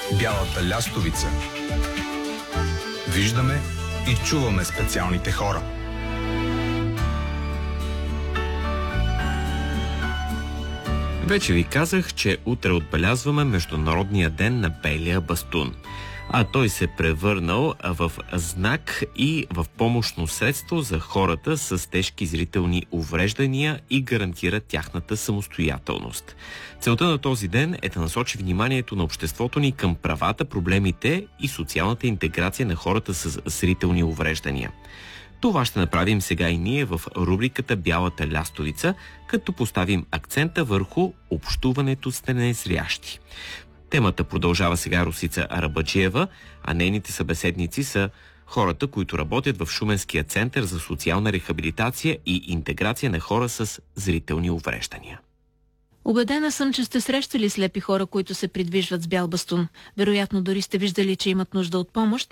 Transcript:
Бялата лястовица. Виждаме и чуваме специалните хора. Вече ви казах, че утре отбелязваме Международния ден на белия бастун. А той се превърнал в знак и в помощно средство за хората с тежки зрителни увреждания и гарантира тяхната самостоятелност. Целта на този ден е да насочи вниманието на обществото ни към правата, проблемите и социалната интеграция на хората с зрителни увреждания. Това ще направим сега и ние в рубриката Бялата лястовица, като поставим акцента върху общуването с незрящи. Темата продължава сега Росица Арабаджиева, а нейните събеседници са хората, които работят в Шуменския център за социална рехабилитация и интеграция на хора с зрителни увреждания. Убедена съм, че сте срещали слепи хора, които се придвижват с бял бастун. Вероятно дори сте виждали, че имат нужда от помощ,